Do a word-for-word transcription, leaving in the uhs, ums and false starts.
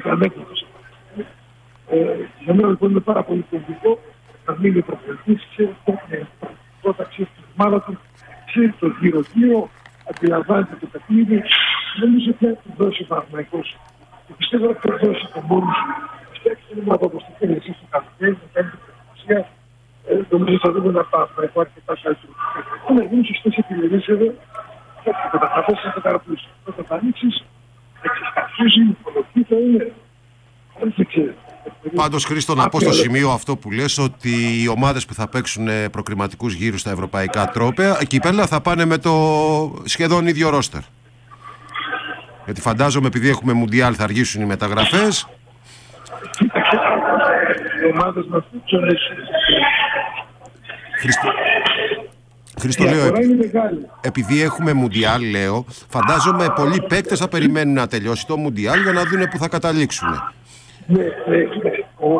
ανέκδοτος. Ε, για μένα λοιπόν είναι πάρα πολύ κομβικό να μείνει ο προπονητής, ξέρει πρώτα ξέρει την ομάδα του, ξέρει το γύρω-γύρω, αντιλαμβάνεται το παιχνίδι. Νομίζω ότι αν του δώσει ο Παναθηναϊκός, και πιστεύω ότι θα δώσει τον πόνους, φτιάξει την ομάδα όπως το θέλει εσείς στο καλοκαίρι, να κάνει την προετοιμασία, νομίζω θα δούμε ένα Παναθηναϊκό αρκετά καλύτερο. Πρέπει να γίνουν σωστές επιλογές εδώ, θα καταφέρεις να καταραπλούσεις. Όταν θα ανοίξεις, θα ξεσκαφούζει, η υπολογή θα είναι. Δεν ξέρω. Πάντως, Χρήστο, να πω στο σημείο αυτό που λες ότι οι ομάδες που θα παίξουν προκριματικούς γύρους στα ευρωπαϊκά τρόπαια, κύπελλα, θα πάνε με το σχεδόν ίδιο ρόστερ. Γιατί φαντάζομαι, επειδή έχουμε Μουντιάλ, θα αργήσουν οι μεταγραφές. Κοίταξε, οι ομάδες μας ψωνίσουν. Χρήστο, Χρήστο λέω, επει... επειδή έχουμε Μουντιάλ, λέω, φαντάζομαι πολλοί παίκτες θα περιμένουν να τελειώσει το Μουντιάλ για να δουν που θα καταλήξουν. Ναι, ναι, κοίταξε,